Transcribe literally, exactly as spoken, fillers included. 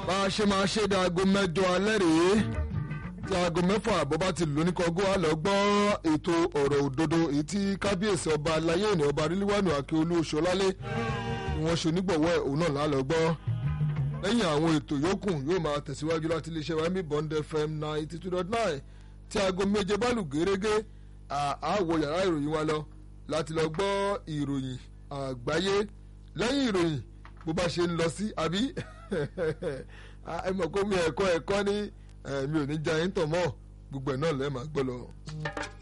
bá a ṣe máa ṣe dáago mẹ́jọ alẹ́ rèé tí aago mẹ́fà àbọ̀ bá ti lò ní kọ́gọ́ á lọ gbọ́ ètò ọ̀rọ̀ òdodo èyí tí kábíyèsí ọba aláyé ní ọba ríliwánu akíolú ṣọlálé ni wọ́n ṣe onígbọ̀wọ́ ẹ̀ òun náà lá lọ gbọ́. lẹ́yìn àwọn ètò yòókù yóò máa tẹ̀síwájú láti iléeṣẹ́ wa mi Bond F M ninety two dot nine tí aago méje bá lù gẹ́rẹ́gẹ́ àwọ̀ yàrá ìròyìn wa lọ láti lọ gbọ́ ìròyìn àgbáyé. lẹ́yìn ìròyìn bó bá ṣe ń lọ sí àbí ẹ mọ̀ kó mi ẹ̀kọ́ ẹ̀kọ́ ní mi ò ní já yín tàn mọ́ gbogbo ẹ̀ náà lẹ́ẹ̀ máa gbọ́ lọ.